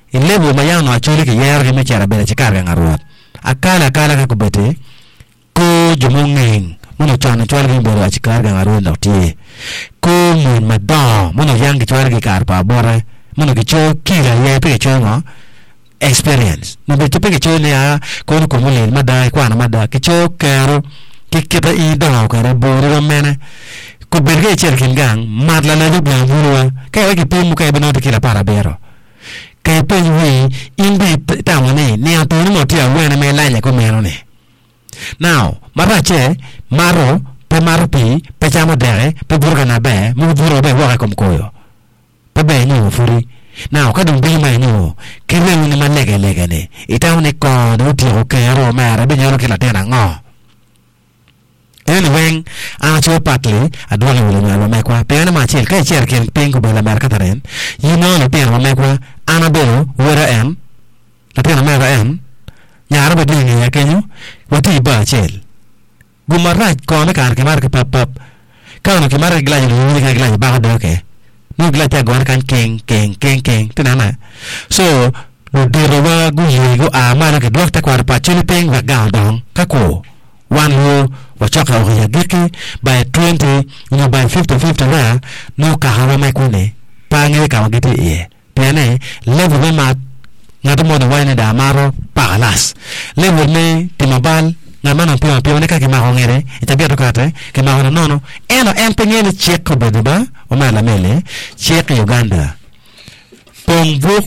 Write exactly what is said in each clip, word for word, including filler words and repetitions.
in level mayang no achuli ke yer ke mechara bela chikarga ngarot akala akala ka kubete ko jumongeng mono chana chwal gi bela chikarga ngarot ndoti ko mun madam mono yang chwal gi karpa bora mono ke cho kila ye pe cho ngo experience no be te pe cho ne a ko ko mo le madai kwa na madai ke cho kero ke ke ta i do ka re bora mena ko berge cherkin gang madla la du bla vulwa ka ke pe mu ka be no te kila para bero ke pe wi imbe ta woni ne a to no ti a we na me la nya ko me no ne now marache maro pe maro pi pe chamo dere pe burga na be mu buro be wa kom koyo pe be ni furi now ka dum bi mai no ke le ni man lege lege ne ita ne ko do ti o ke ro ma ra be nyoro ke la tena ngo anyway a cho patli adwala wala ma ma kwa pe na ma chel ka cher ken ping ko bela mar ka taren you know ne pe ma kwa anabelo wera em la pe na ma em nyara ba dinga ya kenyo wati ba chel gumaraj ko na kan ke mar ke pap pap ka no ke mar gla ni ka gla ba do ke no gla ta gwan kan keng keng keng keng tenana so lo diro wa gu yi go a ma na ke dok ta kwar pa chele peng wa ga dong ka ko one who wa chaka o ya geke by twenty no by fifty fifty na no ka ha ma ko ne pa nge ka ma gete e pene level ma ngado mo na wa ne da maro palas level me timabal na mana pia pia ne ka ke ma ngere itabia tokate ke ma no no eno en penyele check ko bediba o ma la mele check Uganda pong bu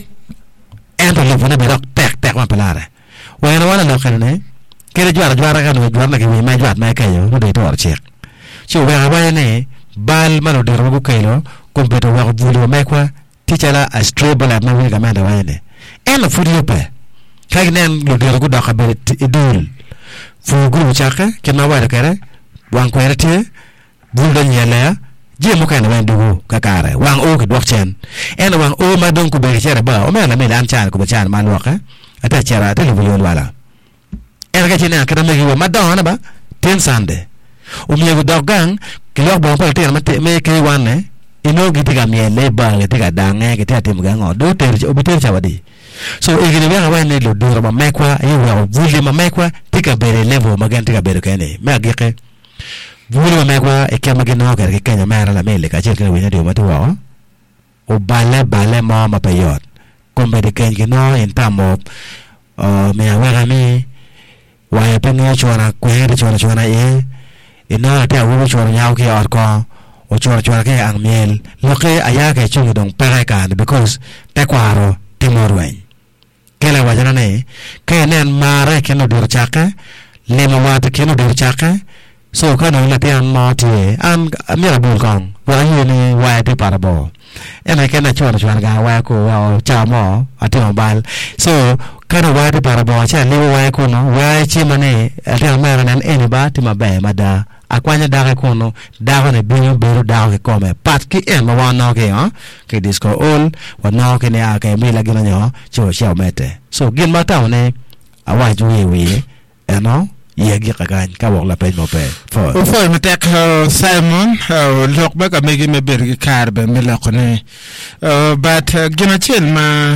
en to level ne be dok tek tek ma pelare wa eno wala no khane kere jwara jwara ka no jwara ke ma jwat ma ka yo no de to check chu wa wa ne bal ma no de ro ko lo kompeto wa bu lo ma kwa tichela a stable ma wi ga ma da wa ne eno fudi pe ka nen lo de ro ko da ka be idul fu guru chaka ke na wada kare wang kwerete bulda nyela je mo kana wan dugu kakare wang o ke dok chen en wang o ma don ku be chere ba o me na me dan chan ku be chan man waka ata chera ata le bulon wala en ga chena kana me wa ma don na ba ten sande o me go dok gang ke lo bo pa te ma te me ke wan ne ino giti ga me le ba le te ga dange ke te atim ga ngo do te o bi te chawadi so igine bega wane lo duro ma mekwa yewa vuli ma mekwa tika bere level magan tika bere kene ma gike vuli ma mekwa e kema gina ka ke kenya mara la mele ka cheke wina dio matu wa o bale bale ma ma payot kombe de kenya no en tamo o me awara mi wa ya penge chora kwere chora chora ye ina ta wo chora nyao ke ar ko o chora chora ke ang miel lo ke aya ke chu dong para ka because te kwaro timorwen kela wajana ne ke nen mare ke no dur chaka le ma wa ke no dur chaka so ka no la pian ma ti an mira bul kong wa yu ni wa te para bo ena ke na chora chora ga wa ko wa cha mo ati bal so ka no wa te para bo cha le wa ko no wa chi mane ati mara nan eni ba ti ma ba ma da akwanya daga kono daga ne binyo beru daga ke kome pat ki en ma wana ke ha ke disco all wana ke ne ake mi la gina nyo cho xiao mete so gin ma ta ne awa ju ye we eno ye gi ka gan ka wok la pe no pe fo fo me tek Simon lok ba ka me gi me ber gi kar be me la ko ne but gina chel ma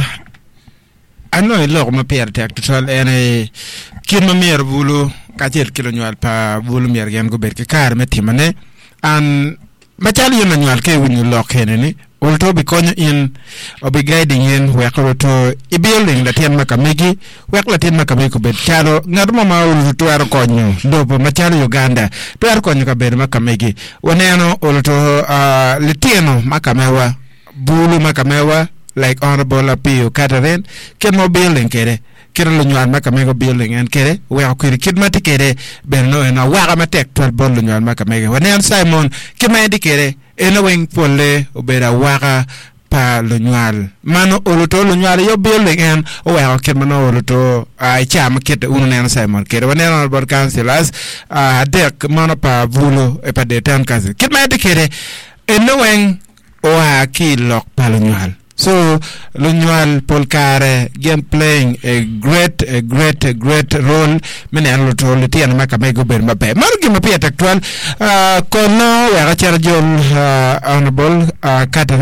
ano lok ma per tek tol ene kin ma mer bulu katel kilo nyal pa bulu mer gen go berke kar metimane an machal yen nyal ke woni lokene ni ulto bi konyo in obi guiding in wekro to i building la ten makamegi wekla ten makamegi ko bet chalo ngadmo ma ulto ar konyo dopo machal Uganda to ar konyo ka ber makamegi woneno ulto uh, litieno makamewa bulu makamewa like honorable appeal Catherine ken mo building kere kere lo nyal makamego building en kere we akuri kidmati kere benno na waga matek tol bol lo nyal makamego wonel Simon kemedi kere eno wen polle obera waga pa lo nyal mano oloto lo nyal yo building en o we akir mano oloto ai cham kete unu nen Simon kere wonel honorable councillors a dek mano pa vulo e pa de town council kidmati kere eno wen o akilok pa lo nyal. So, Lunyal Polkare game playing a great, a great, a great role. Many are not only Tian Makamego Ben Mape. Margi Mapi actual, uh, Kono, Rachel John, uh, Honorable, uh, Catherine,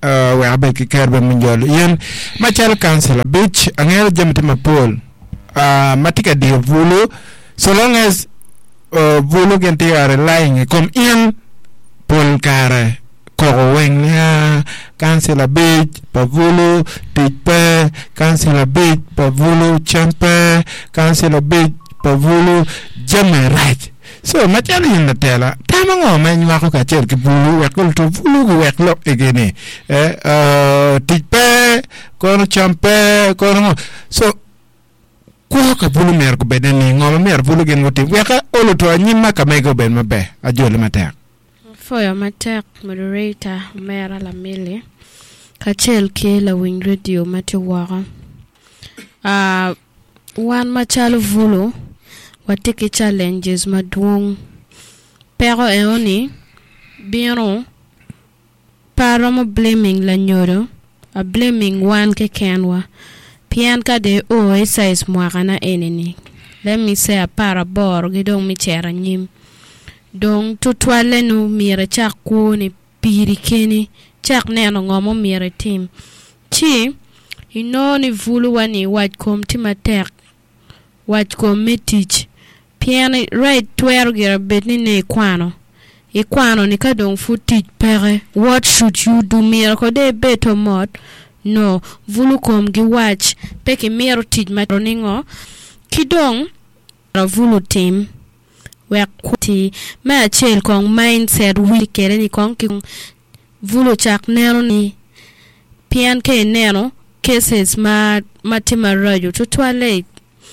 uh, we abe ki kerbe munjol yen machal council beach angel jamti mapol uh, matika di vulu so long as uh, vulu genti are lying kom in pol kare ko weng ya council beach pa vulu tipe council beach pa vulu champe council beach pa vulu jameraj so machal yin na tela tamango men wa ko ka cher ki vulu wa ko to vulu ko wek lo egene eh uh, tipe ko champe ko so ko ka vulu mer ko bedeni ngoma mer vulu gen ngoti weka olo to nyima ka mego ben mabe ajole matek foyo matek moderator mera la mili ka chel ke la wing radio mati wara ah uh, wan machal vulu watiki challenges maduong pero eoni biro para mo blaming la nyoro a blaming one ke kenwa pian ka de o size mwakana eneni let me say a para bor gidong mi chera nyim dong tutwale no mira chak ko ni piri keni chak neno ngomo mira tim chi inoni vulu wani waj kom timatek waj kom metich pian right twelve gira betni ne kwano e kwano ni kadong footage pere what should you do mira ko de beto mod no vulu kom gi watch peke miro tij matroningo kidong ra vulu team we kuti ma chel kong mindset wi kere ni kong ki vulu chak nero ni pian ke nero cases ma matima radio to toilet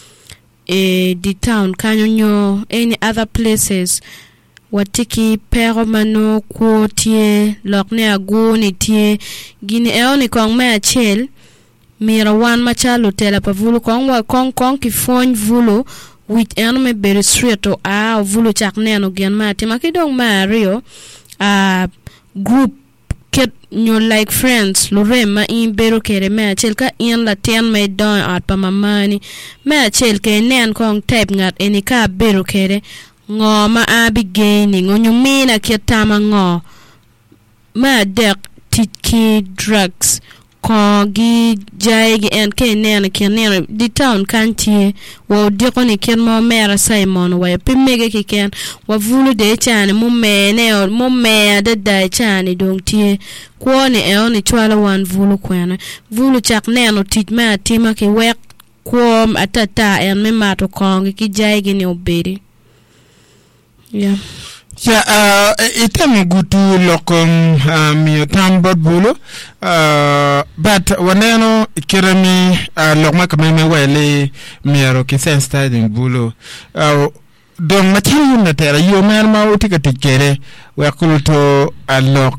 e di town kanyo any other places watiki pero mano quotie lokne agoni tie gini eoni kong ma chel mira wan machalo tela pa vulu kong wa kong kong ki fon vulu with enome beri straight to a vulu chak neno gen mati makidong mario a group ket nyo like friends lore ma in bero kere ma chel ka in la ten me don at pa mamani ma chel ke nen kong type ngat eni ka bero kere ngo ma abi gaining onyo mina ketama ngo ma dek tiki drugs ko gi jay gi en ke nen ke nen di town kanti wo diko ni ken mo mera Simon wa pimmege ki ken wa vulu de chani mo mene mo me de dai chani dong tie ko ni e oni twala wan vulu kwena vulu chak neno tij ma tima ki wek ko atata en me mato kong ki jay gi ni obedi yeah ya uh, item gutu lokom uh, mi tambot bulu uh, but waneno kirami uh, lokma kameme wele miero ki sense din bulu uh, don machali na tera yo mer ma utika tikere we kulto alok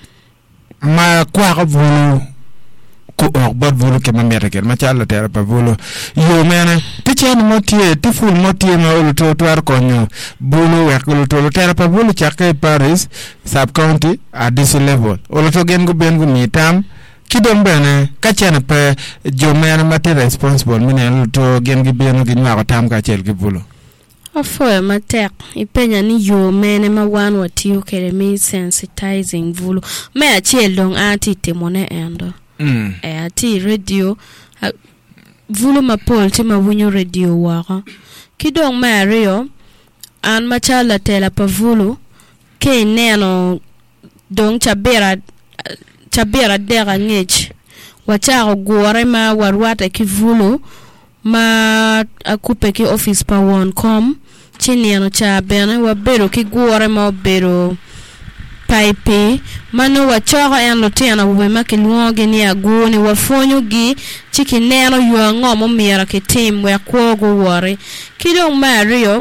ma kwa bulu ko bot vulu ke mamere ken machala tera pa vulu yo mena tichen motie tiful motie ma ulu to twar konyo bulu yakulu to tera pa vulu chake Paris sub county at this level ulu to gen go ben go mitam kidom bene kachana pa jo mena mate responsible mine ulu to gen go ben go nywa tam ka chel ke vulu afo matek ipenya ni yo mene ma wan wati ukere mi sensitizing vulu me achel dong anti temone endo Mm. E ati radio uh, vulu mapol ti mawunyo radio waka kidong mario an machala tela pa vulu ke neno dong chabera chabera dera ngech wacharo gore ma warwata ki vulu ma akupe ki office pa won com chini ano cha bene wabero ki gore ma wabero paipe mano wachoro en lotena we make luoge ni aguni wafonyo gi chiki neno yo ngomo mira ke team we kwogo wore kidong mario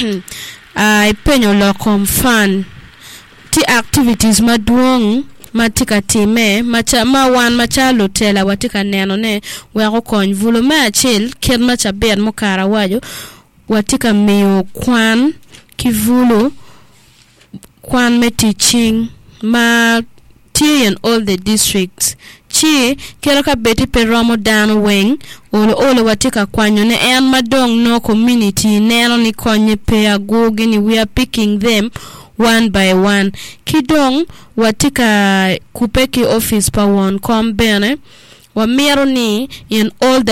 ai penyo lokom fan ti activities maduong matika time macha ma wan macha lotela watika neno ne we ko kon vulu ma chil ken macha ber mokara wajo watika meyo kwan kivulu kwan me teaching ma tea in all the districts chi kero ka beti pe romo dan wing olo olo watika kwanyo ne en madong no community neno ni konye pe agogi ni we are picking them one by one kidong watika kupeki office pa won kom bene wa miero ni in all the